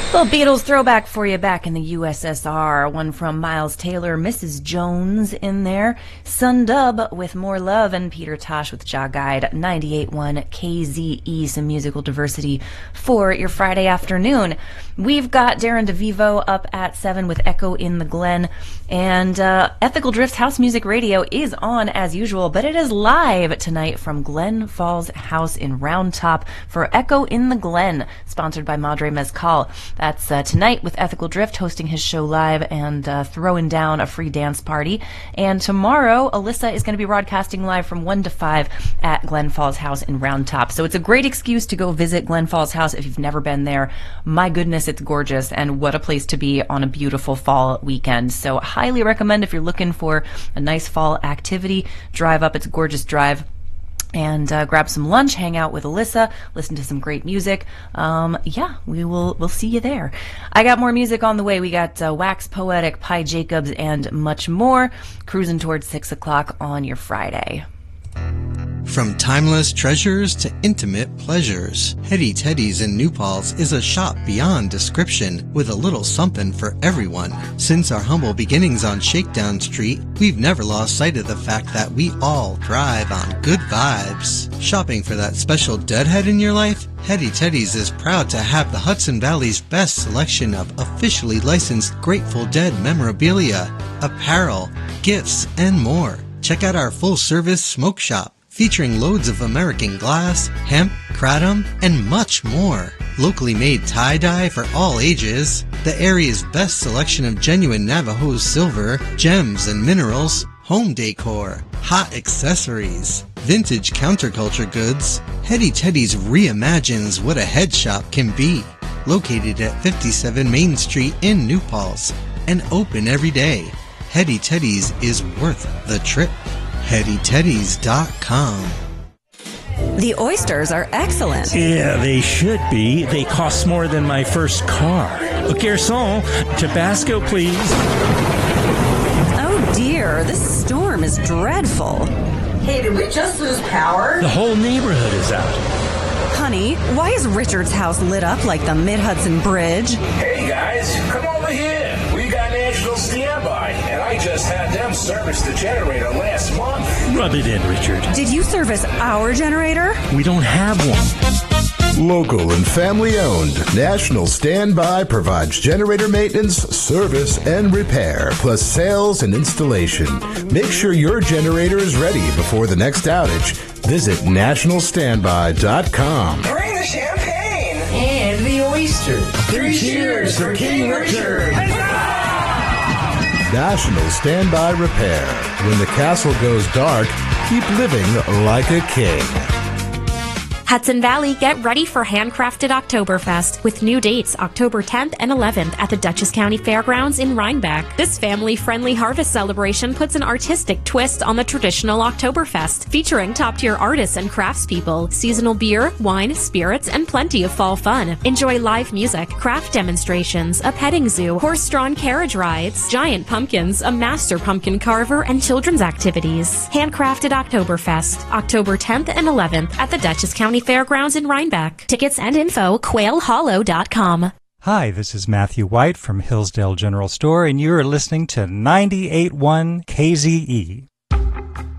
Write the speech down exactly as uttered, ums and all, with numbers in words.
Little Beatles throwback for you back in the U S S R. One from Miles Taylor, Missus Jones in there. Sun Dub with More Love, and Peter Tosh with Jaw Guide. ninety-eight point one K Z E, some musical diversity for your Friday afternoon. We've got Darren DeVivo up at seven with Echo in the Glen. And uh, Ethical Drift's House Music Radio is on as usual, but it is live tonight from Glen Falls House in Round Top for Echo in the Glen, sponsored by Madre Mezcal. That's uh, tonight with Ethical Drift hosting his show live and uh, throwing down a free dance party. And tomorrow, Alyssa is going to be broadcasting live from one to five at Glen Falls House in Round Top. So it's a great excuse to go visit Glen Falls House if you've never been there. My goodness, it's gorgeous, and what a place to be on a beautiful fall weekend. So highly recommend if you're looking for a nice fall activity, drive up. It's a gorgeous drive. And uh, grab some lunch, hang out with Alyssa, listen to some great music. Um, yeah, we will we'll see you there. I got more music on the way. We got uh, Wax Poetic, Pi Jacobs, and much more. Cruising towards six o'clock on your Friday. From timeless treasures to intimate pleasures, Hetty Teddy's in New Paltz is a shop beyond description with a little something for everyone. Since our humble beginnings on Shakedown Street, we've never lost sight of the fact that we all thrive on good vibes. Shopping for that special deadhead in your life? Hetty Teddy's is proud to have the Hudson Valley's best selection of officially licensed Grateful Dead memorabilia, apparel, gifts, and more. Check out our full-service smoke shop, featuring loads of American glass, hemp, kratom, and much more. Locally made tie-dye for all ages, the area's best selection of genuine Navajo silver, gems and minerals, home decor, hot accessories, vintage counterculture goods. Hetty Teddy's reimagines what a head shop can be. Located at fifty-seven Main Street in New Paltz and open every day. Hetty Teddy's is worth the trip. Hetty Teddies dot com. The oysters are excellent. Yeah, they should be. They cost more than my first car. A garçon, Tabasco, please. Oh dear, this storm is dreadful. Hey, did we just lose power? The whole neighborhood is out. Honey, why is Richard's house lit up like the Mid-Hudson Bridge? Hey guys, come over here. We got National Standby, and I just had them service the generator last month. Rub it in, Richard. Did you service our generator? We don't have one. Local and family-owned, National Standby provides generator maintenance, service, and repair, plus sales and installation. Make sure your generator is ready before the next outage. Visit national standby dot com. Bring the champagne! And the oysters. Three cheers for King Richard! National Standby Repair. When the castle goes dark, keep living like a king. Hudson Valley, get ready for Handcrafted Oktoberfest with new dates October tenth and eleventh at the Dutchess County Fairgrounds in Rhinebeck. This family-friendly harvest celebration puts an artistic twist on the traditional Oktoberfest, featuring top-tier artists and craftspeople, seasonal beer, wine, spirits, and plenty of fall fun. Enjoy live music, craft demonstrations, a petting zoo, horse-drawn carriage rides, giant pumpkins, a master pumpkin carver, and children's activities. Handcrafted Oktoberfest, October tenth and eleventh at the Dutchess County Fairgrounds in Rhinebeck. Tickets and info, quail hollow dot com. Hi, this is Matthew White from Hillsdale General Store, and you're listening to ninety-eight point one K Z E.